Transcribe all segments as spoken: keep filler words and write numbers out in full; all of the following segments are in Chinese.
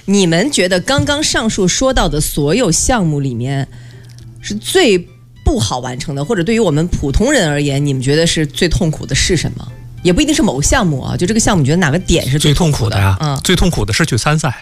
你们觉得刚刚上述说到的所有项目里面，是最不好完成的，或者对于我们普通人而言，你们觉得是最痛苦的是什么？也不一定是某个项目啊，就这个项目，你觉得哪个点是最痛苦苦的呀？ 嗯， 最痛苦的是去参赛。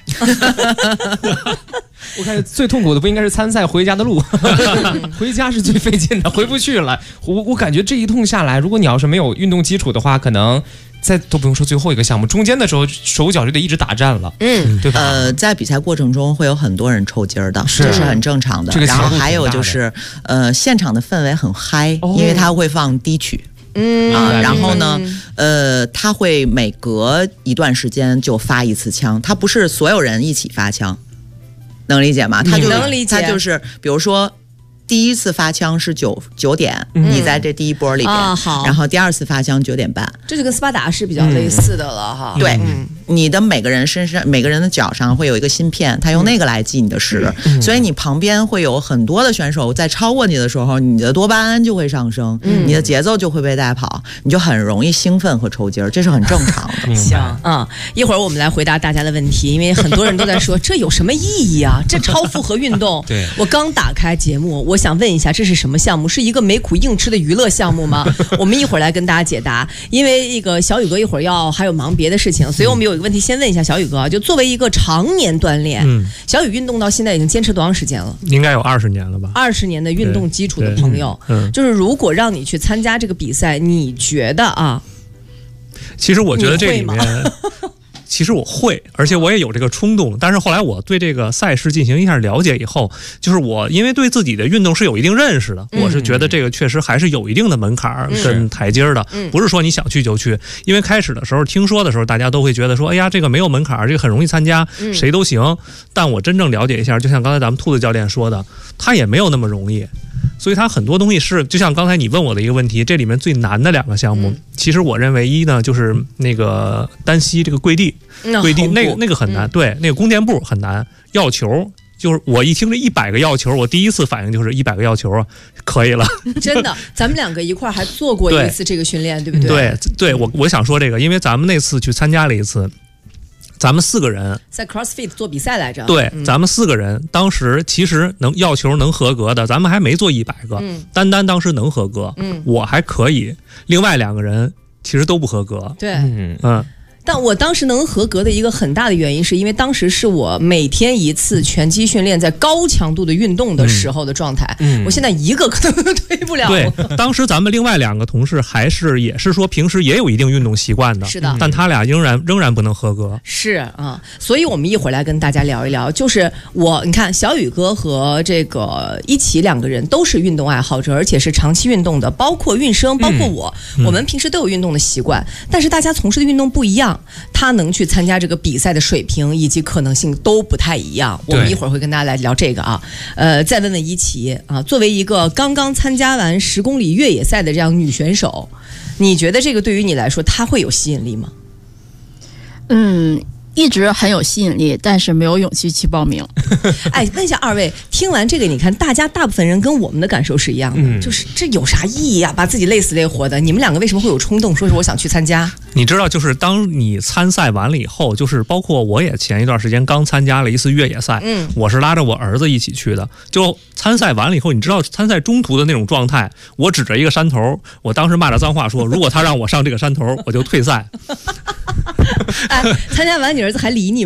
我看最痛苦的不应该是参赛回家的路，回家是最费劲的，回不去了。我我感觉这一通下来，如果你要是没有运动基础的话，可能再都不用说最后一个项目，中间的时候手脚就得一直打颤了， 嗯， 对吧？ 呃，在比赛过程中会有很多人抽筋儿的， 是这是很正常的。 这个然后还有就是，呃，现场的氛围很嗨， 哦、 因为它会放低曲。 嗯啊，然后呢，呃，他会每隔一段时间就发一次枪，他不是所有人一起发枪，能理解吗？他就能理解， 他就是比如说。第一次发枪是九九点、嗯，你在这第一波里边、 啊，好。 然后第二次发枪九点半， 这就跟斯巴达是比较类似的了、嗯、哈。 对、 嗯， 你的每个人身上、每个人的脚上会有一个芯片，他用那个来记你的时、嗯，所以你旁边会有很多的选手在超过你的时候，你的多巴胺就会上升，嗯、你的节奏就会被带跑，你就很容易兴奋和抽筋儿，这是很正常的。 行，嗯，一会儿我们来回答大家的问题，因为很多人都在说这有什么意义啊？这超负荷运动。 对， 我刚打开节目，我想问一下，这是什么项目？是一个没苦硬吃的娱乐项目吗？我们一会儿来跟大家解答。因为那个小宇哥一会儿要还有忙别的事情，所以我们有一个问题先问一下小宇哥，就作为一个常年锻炼，嗯，小宇运动到现在已经坚持多长时间了？ 应该有二十年了吧？ 二十年的运动基础的朋友，嗯，就是如果让你去参加这个比赛，你觉得啊？ 其实我觉得这里面。其实我会，而且我也有这个冲动，但是后来我对这个赛事进行一下了解以后，就是我因为对自己的运动是有一定认识的，嗯、我是觉得这个确实还是有一定的门槛跟台阶的、嗯，不是说你想去就去。因为开始的时候听说的时候，大家都会觉得说，哎呀，这个没有门槛，这个很容易参加，谁都行。但我真正了解一下，就像刚才咱们兔子教练说的，他也没有那么容易。所以它很多东西是，就像刚才你问我的一个问题，这里面最难的两个项目，嗯、其实我认为一呢就是那个单膝这个跪地， 嗯、 跪地那个那个很难， 嗯、 对，那个弓箭步很难，药球。就是我一听这一百个药球，我第一次反应就是一百个药球啊，可以了。 真的，咱们两个一块儿还做过一次这个训练，对不对？ 对，对我我想说这个，因为咱们那次去参加了一次。咱们四个人在 CrossFit 做比赛来着， 对、 嗯， 咱们四个人当时其实能要球能合格的，咱们还没做一百个，嗯，单单当时能合格，嗯，我还可以，另外两个人其实都不合格， 对， 嗯嗯。 但我当时能合格的一个很大的原因，是因为当时是我每天一次拳击训练，在高强度的运动的时候的状态。嗯，我现在一个可能都推不了。 对，当时咱们另外两个同事还是也是说平时也有一定运动习惯的， 是的， 但他俩仍然仍然不能合格。 是啊，所以我们一会儿来跟大家聊一聊，就是我你看小宇哥和这个一起两个人都是运动爱好者，而且是长期运动的，包括运生，包括我，嗯、我们平时都有运动的习惯，但是大家从事的运动不一样。他能去参加这个比赛的水平以及可能性都不太一样，我们一会儿会跟大家来聊这个啊。呃，再问问一奇啊，作为一个刚刚参加完十公里越野赛的这样女选手，你觉得这个对于你来说，它会有吸引力吗？ 嗯。一直很有吸引力，但是没有勇气去报名。 哎，问一下二位，听完这个，你看大家大部分人跟我们的感受是一样的，嗯、就是这有啥意义啊？把自己累死累活的，你们两个为什么会有冲动，说是我想去参加？ 你知道，就是当你参赛完了以后，就是包括我也前一段时间刚参加了一次越野赛，嗯，我是拉着我儿子一起去的。就参赛完了以后，你知道参赛中途的那种状态，我指着一个山头，我当时骂着脏话说，如果他让我上这个山头，我就退赛。 哎，参加完你儿子还理你吗？